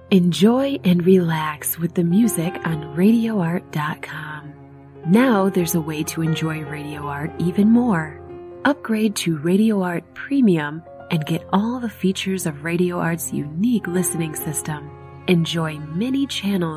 Enjoy and relax with the music on RadioArt.com. Now there's a way to enjoy Radio Art even more. Upgrade to Radio Art Premium and get all the features of Radio Art's unique listening system. Enjoy many channels